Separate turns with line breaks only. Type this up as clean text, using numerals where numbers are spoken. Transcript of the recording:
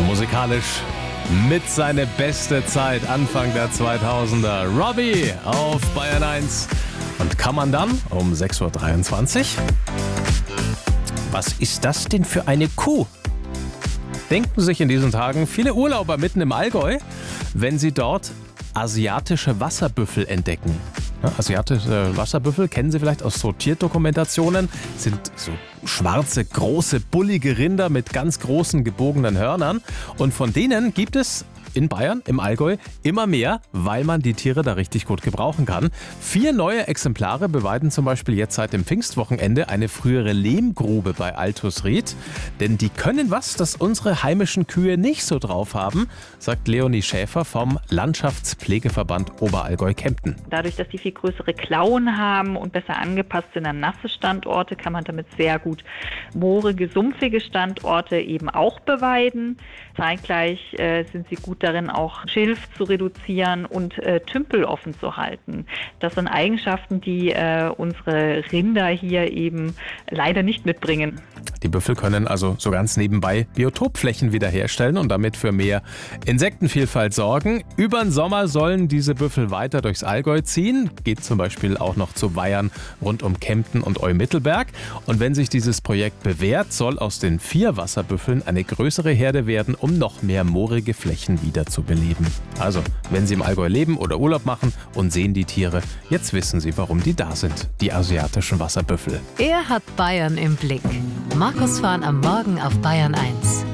Musikalisch mit seiner beste Zeit Anfang der 2000er. Robbie auf Bayern 1. Und kann man dann um 6.23 Uhr. Was ist das denn für eine Kuh? Denken sich in diesen Tagen viele Urlauber mitten im Allgäu, wenn sie dort asiatische Wasserbüffel entdecken. Ja, asiatische Wasserbüffel kennen Sie vielleicht aus so Tierdokumentationen, sind so schwarze, große, bullige Rinder mit ganz großen, gebogenen Hörnern. Und von denen gibt es in Bayern, im Allgäu, immer mehr, weil man die Tiere da richtig gut gebrauchen kann. 4 neue Exemplare beweiden zum Beispiel jetzt seit dem Pfingstwochenende eine frühere Lehmgrube bei Altusried. Denn die können was, das unsere heimischen Kühe nicht so drauf haben, sagt Leonie Schäfer vom Landschaftspflegeverband Oberallgäu-Kempten.
Dadurch, dass die viel größere Klauen haben und besser angepasst sind an nasse Standorte, kann man damit sehr gut moorige, sumpfige Standorte eben auch beweiden. Zeitgleich sind sie gut darin, auch Schilf zu reduzieren und Tümpel offen zu halten. Das sind Eigenschaften, die unsere Rinder hier eben leider nicht mitbringen.
Die Büffel können also so ganz nebenbei Biotopflächen wiederherstellen und damit für mehr Insektenvielfalt sorgen. Über den Sommer sollen diese Büffel weiter durchs Allgäu ziehen. Geht zum Beispiel auch noch zu Weihern rund um Kempten und Eumittelberg. Und wenn sich dieses Projekt bewährt, soll aus den 4 Wasserbüffeln eine größere Herde werden, um noch mehr moorige Flächen wieder zu beleben. Also, wenn Sie im Allgäu leben oder Urlaub machen und sehen die Tiere, jetzt wissen Sie, warum die da sind, die asiatischen Wasserbüffel.
Er hat Bayern im Blick. Markus Fahn am Morgen auf Bayern 1.